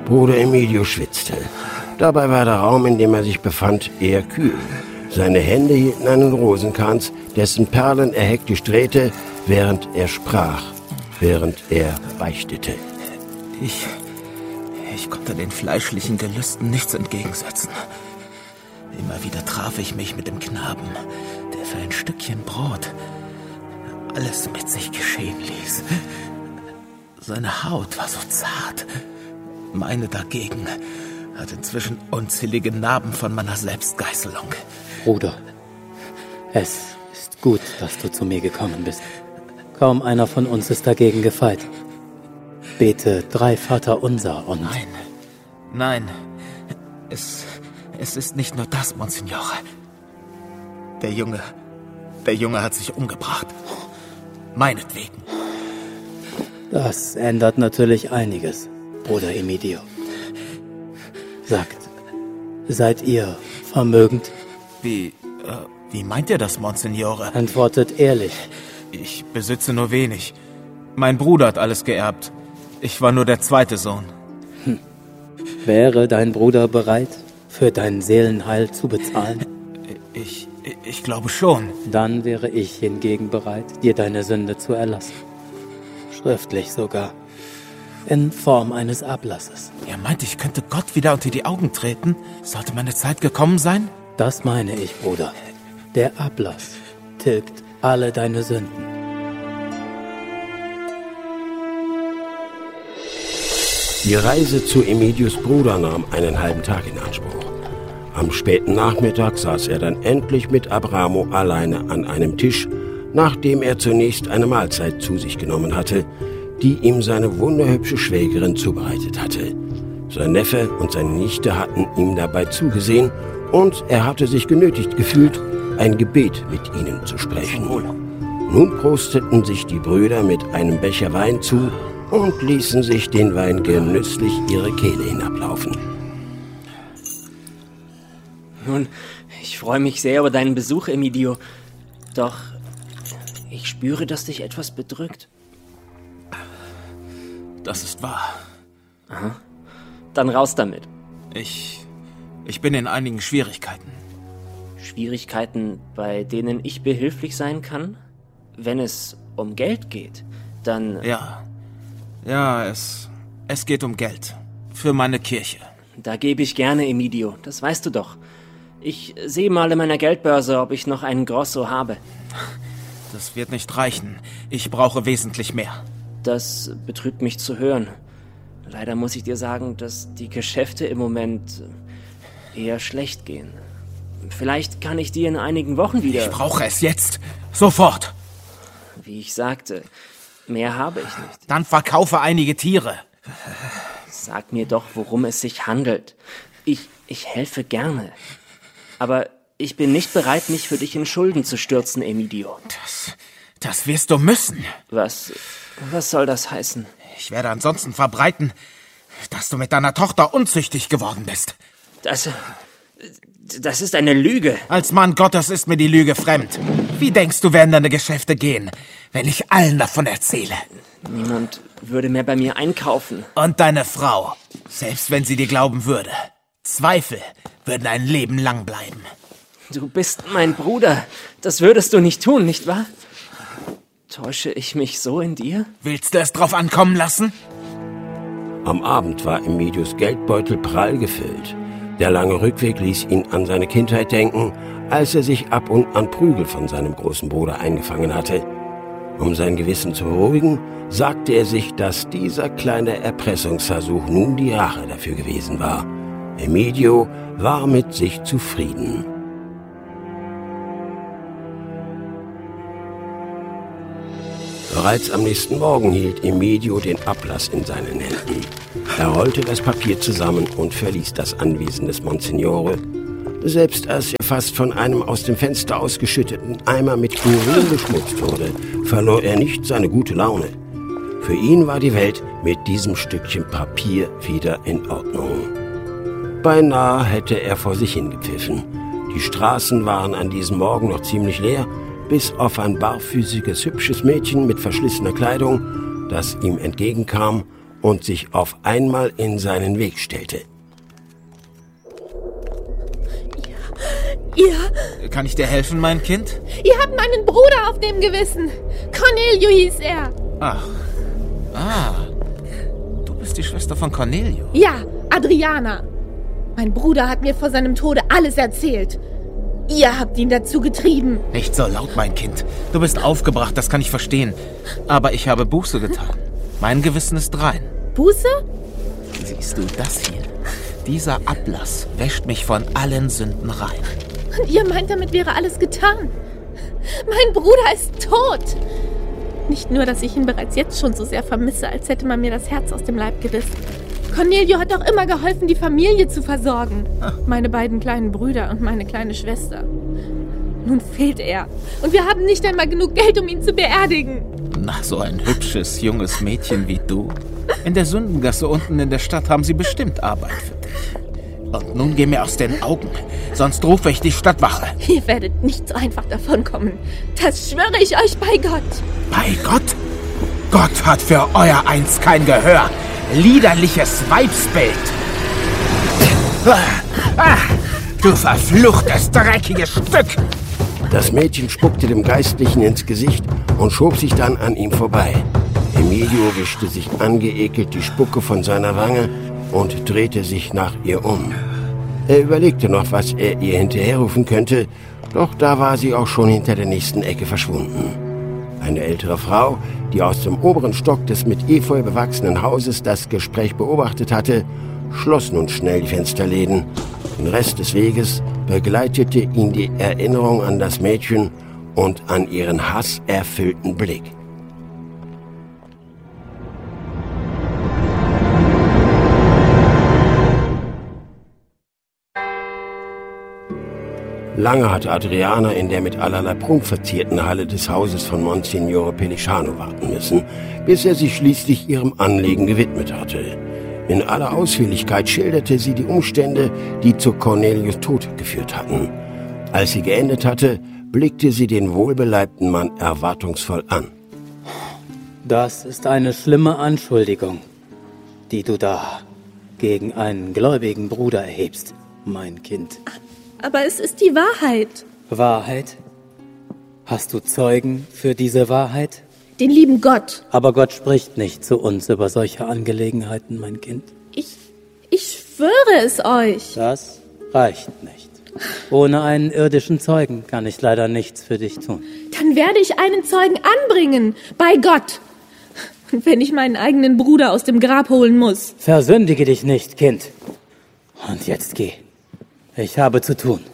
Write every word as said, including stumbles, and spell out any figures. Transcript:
Bruder Emidio schwitzte. Dabei war der Raum, in dem er sich befand, eher kühl. Seine Hände hielten einen Rosenkranz, dessen Perlen er hektisch drehte, während er sprach, während er beichtete. Ich, ich konnte den fleischlichen Gelüsten nichts entgegensetzen. Immer wieder traf ich mich mit dem Knaben, der für ein Stückchen Brot alles mit sich geschehen ließ. Seine Haut war so zart. Meine dagegen hat inzwischen unzählige Narben von meiner Selbstgeißelung. Bruder, es ist gut, dass du zu mir gekommen bist. Kaum einer von uns ist dagegen gefeit. Bete drei Vaterunser und... Nein, nein, es, es ist nicht nur das, Monsignore. Der Junge, der Junge hat sich umgebracht. Meinetwegen. Das ändert natürlich einiges, Bruder Emidio. Sagt, seid ihr vermögend? Wie, äh, wie meint ihr das, Monsignore? Antwortet ehrlich. Ich besitze nur wenig. Mein Bruder hat alles geerbt. Ich war nur der zweite Sohn. Hm. Wäre dein Bruder bereit, für dein Seelenheil zu bezahlen? Ich, ich glaube schon. Dann wäre ich hingegen bereit, dir deine Sünde zu erlassen. Schriftlich sogar. In Form eines Ablasses. Er meint, ich könnte Gott wieder unter die Augen treten? Sollte meine Zeit gekommen sein? Das meine ich, Bruder. Der Ablass tilgt alle deine Sünden. Die Reise zu Emidios Bruder nahm einen halben Tag in Anspruch. Am späten Nachmittag saß er dann endlich mit Abramo alleine an einem Tisch, nachdem er zunächst eine Mahlzeit zu sich genommen hatte, die ihm seine wunderhübsche Schwägerin zubereitet hatte. Sein Neffe und seine Nichte hatten ihm dabei zugesehen und er hatte sich genötigt gefühlt, ein Gebet mit ihnen zu sprechen. Nun prosteten sich die Brüder mit einem Becher Wein zu und ließen sich den Wein genüsslich ihre Kehle hinablaufen. Nun, ich freue mich sehr über deinen Besuch, Emidio. Doch ich spüre, dass dich etwas bedrückt. Das ist wahr. Aha. Dann raus damit. Ich... ich bin in einigen Schwierigkeiten. Schwierigkeiten, bei denen ich behilflich sein kann? Wenn es um Geld geht, dann... Ja, ja, es... es geht um Geld. Für meine Kirche. Da gebe ich gerne, Emidio. Das weißt du doch. Ich sehe mal in meiner Geldbörse, ob ich noch einen Grosso habe. Das wird nicht reichen. Ich brauche wesentlich mehr. Das betrübt mich zu hören. Leider muss ich dir sagen, dass die Geschäfte im Moment eher schlecht gehen. Vielleicht kann ich dir in einigen Wochen wieder... Ich brauche es jetzt. Sofort. Wie ich sagte, mehr habe ich nicht. Dann verkaufe einige Tiere. Sag mir doch, worum es sich handelt. Ich, ich helfe gerne. Aber ich bin nicht bereit, mich für dich in Schulden zu stürzen, Emidio. Das, das wirst du müssen. Was, was soll das heißen? Ich werde ansonsten verbreiten, dass du mit deiner Tochter unzüchtig geworden bist. Das, das ist eine Lüge. Als Mann Gottes ist mir die Lüge fremd. Wie denkst du, werden deine Geschäfte gehen, wenn ich allen davon erzähle? Niemand würde mehr bei mir einkaufen. Und deine Frau, selbst wenn sie dir glauben würde. Zweifel würden ein Leben lang bleiben. Du bist mein Bruder. Das würdest du nicht tun, nicht wahr? Täusche ich mich so in dir? Willst du es drauf ankommen lassen? Am Abend war Emidios Geldbeutel prall gefüllt. Der lange Rückweg ließ ihn an seine Kindheit denken, als er sich ab und an Prügel von seinem großen Bruder eingefangen hatte. Um sein Gewissen zu beruhigen, sagte er sich, dass dieser kleine Erpressungsversuch nun die Rache dafür gewesen war. Emidio war mit sich zufrieden. Bereits am nächsten Morgen hielt Emidio den Ablass in seinen Händen. Er rollte das Papier zusammen und verließ das Anwesen des Monsignore. Selbst als er fast von einem aus dem Fenster ausgeschütteten Eimer mit Urin beschmutzt wurde, verlor er nicht seine gute Laune. Für ihn war die Welt mit diesem Stückchen Papier wieder in Ordnung. Beinahe hätte er vor sich hingepfiffen. Die Straßen waren an diesem Morgen noch ziemlich leer, bis auf ein barfüßiges, hübsches Mädchen mit verschlissener Kleidung, das ihm entgegenkam und sich auf einmal in seinen Weg stellte. Ihr... Kann ich dir helfen, mein Kind? Ihr habt meinen Bruder auf dem Gewissen. Cornelio hieß er. Ach. Ah. Du bist die Schwester von Cornelio. Ja, Adriana. Mein Bruder hat mir vor seinem Tode alles erzählt. Ihr habt ihn dazu getrieben. Nicht so laut, mein Kind. Du bist aufgebracht, das kann ich verstehen. Aber ich habe Buße getan. Mein Gewissen ist rein. Buße? Siehst du das hier? Dieser Ablass wäscht mich von allen Sünden rein. Und ihr meint, damit wäre alles getan? Mein Bruder ist tot. Nicht nur, dass ich ihn bereits jetzt schon so sehr vermisse, als hätte man mir das Herz aus dem Leib gerissen. Cornelio hat auch immer geholfen, die Familie zu versorgen. Meine beiden kleinen Brüder und meine kleine Schwester. Nun fehlt er. Und wir haben nicht einmal genug Geld, um ihn zu beerdigen. Na, so ein hübsches, junges Mädchen wie du. In der Sündengasse unten in der Stadt haben sie bestimmt Arbeit für dich. Und nun geh mir aus den Augen, sonst rufe ich die Stadtwache. Ihr werdet nicht so einfach davonkommen. Das schwöre ich euch bei Gott. Bei Gott? Gott hat für euer Eins kein Gehör. Liederliches Weibsbild. Ah, du verfluchtes, dreckiges Stück! Das Mädchen spuckte dem Geistlichen ins Gesicht und schob sich dann an ihm vorbei. Emilio wischte sich angeekelt die Spucke von seiner Wange und drehte sich nach ihr um. Er überlegte noch, was er ihr hinterherrufen könnte, doch da war sie auch schon hinter der nächsten Ecke verschwunden. Eine ältere Frau, die aus dem oberen Stock des mit Efeu bewachsenen Hauses das Gespräch beobachtet hatte, schloss nun schnell die Fensterläden. Den Rest des Weges begleitete ihn die Erinnerung an das Mädchen und an ihren hasserfüllten Blick. Lange hatte Adriana in der mit allerlei Prunk verzierten Halle des Hauses von Monsignore Pellicciano warten müssen, bis er sich schließlich ihrem Anliegen gewidmet hatte. In aller Ausführlichkeit schilderte sie die Umstände, die zu Cornelius Tod geführt hatten. Als sie geendet hatte, blickte sie den wohlbeleibten Mann erwartungsvoll an. Das ist eine schlimme Anschuldigung, die du da gegen einen gläubigen Bruder erhebst, mein Kind. Aber es ist die Wahrheit. Wahrheit? Hast du Zeugen für diese Wahrheit? Den lieben Gott. Aber Gott spricht nicht zu uns über solche Angelegenheiten, mein Kind. Ich, ich schwöre es euch. Das reicht nicht. Ohne einen irdischen Zeugen kann ich leider nichts für dich tun. Dann werde ich einen Zeugen anbringen, bei Gott. Und wenn ich meinen eigenen Bruder aus dem Grab holen muss. Versündige dich nicht, Kind. Und jetzt geh. Ich habe zu tun.